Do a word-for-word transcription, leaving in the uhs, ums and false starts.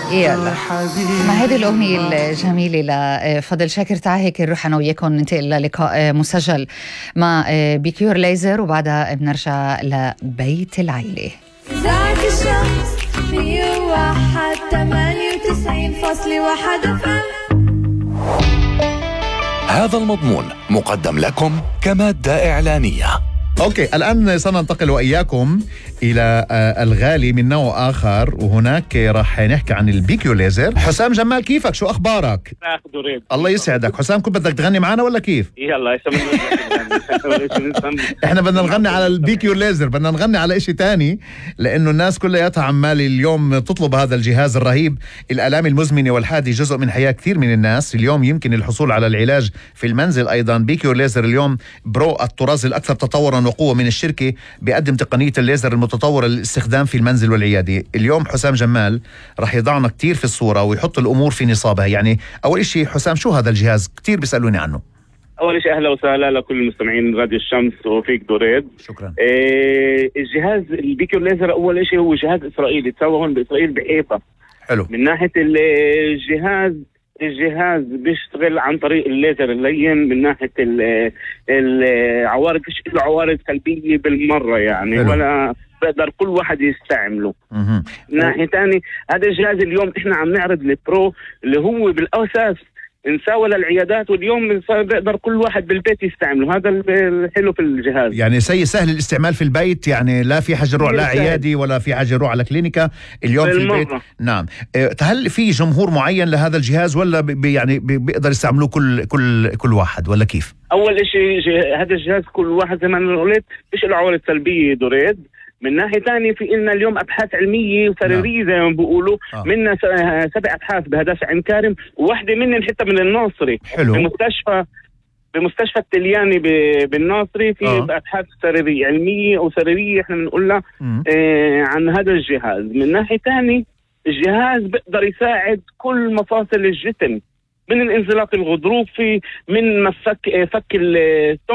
يلا مع هذه الأغنية الجميلة لفضل شاكر، تعال هيك نروح أنا وياكم ننتقل للقاء مسجل مع بيكيور ليزر، وبعدها بنرجع لبيت العيلة. زاك الشمس مية وواحد ثمانية وتسعين فاصلة واحد اف ام. هذا المضمون مقدم لكم كمادة إعلانية. أوكي، الآن سننتقل وإياكم إلى الغالي من نوع آخر، وهناك راح نحكي عن البيكيو ليزر. حسام جمال، كيفك؟ شو أخبارك؟ الله يسعدك. حسام، كنت بدك تغني معنا ولا كيف؟ يلا احنا بدنا نغني على البيكيو ليزر، بدنا نغني على إشي تاني، لأنه الناس كلها عمال اليوم تطلب هذا الجهاز الرهيب. الآلام المزمنة والحادة جزء من حياة كثير من الناس. اليوم يمكن الحصول على العلاج في المنزل أيضا. بيكيو ليزر اليوم برو الطراز الأكثر تطورا وقوة من الشركة، بيقدم تقنية الليزر المتطورة للاستخدام في المنزل والعيادة. اليوم حسام جمال رح يضعنا كتير في الصورة ويحط الأمور في نصابها. يعني أول إشي حسام، شو هذا الجهاز؟ كتير بيسألوني عنه. أول شيء أهلا وسهلا لكل المستمعين راديو الشمس وفيك دوريد. شكرا. إيه الجهاز البيكيو ليزر أول شيء هو جهاز إسرائيلي تسوى هون بإسرائيل بحيفا. حلو. من ناحية الجهاز الجهاز بيشتغل عن طريق الليزر اللين. من ناحية العوارض فيش له عوارض سلبية بالمرة يعني. حلو. ولا بقدر كل واحد يستعمله. مه. من ناحية تاني هذا الجهاز اليوم احنا عم نعرض البرو اللي هو بالأساس نساوي للعيادات، واليوم بيقدر كل واحد بالبيت يستعمله. هذا الحلو في الجهاز، يعني سي سهل الاستعمال في البيت، يعني لا في حاجة يروح لا عيادي ولا في حاجة يروح على كلينيكا. اليوم في البيت. نعم. هل في جمهور معين لهذا الجهاز ولا بي يعني بيقدر يستعملوه كل كل كل واحد ولا كيف؟ اول شيء هذا الجهاز كل واحد زي ما انا قلت فيش له عوارض سلبية دوريد. من ناحية تانية في إلنا اليوم أبحاث علمية وسريرية زي ما بيقولوا. آه. منا سبع أبحاث بهداسة عين كارم، وواحدة منهم حتى من الناصري. حلو. بمستشفى بمستشفى التلياني بالناصري في آه. أبحاث سريرية علمية أو سريرية إحنا بنقولها آه عن هذا الجهاز. من ناحية تانية الجهاز بيقدر يساعد كل مفاصل الجسم، من الانزلاق الغضروفي، من مفك فك